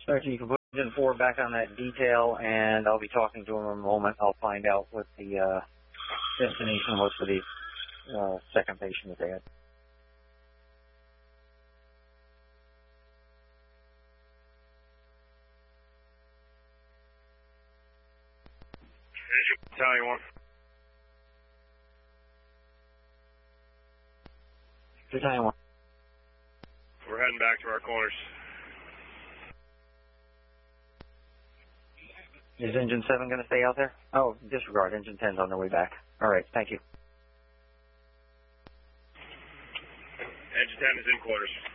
Sergeant, you can put Engine 4 back on that detail, and I'll be talking to him in a moment. I'll find out what the destination was for the second patient that they had. Battalion 1. Battalion 1. We're heading back to our corners. Is Engine 7 going to stay out there? Oh, disregard. Engine 10's on their way back. All right, thank you. Engine 10 is in quarters.